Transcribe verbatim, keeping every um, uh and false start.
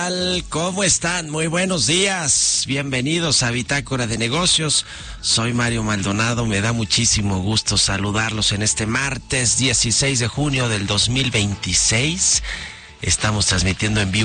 ¿Cómo están? Muy buenos días. Bienvenidos a Bitácora de Negocios. Soy Mario Maldonado. Me da muchísimo gusto saludarlos en este martes dieciséis de junio del dos mil veintiséis. Estamos transmitiendo en vivo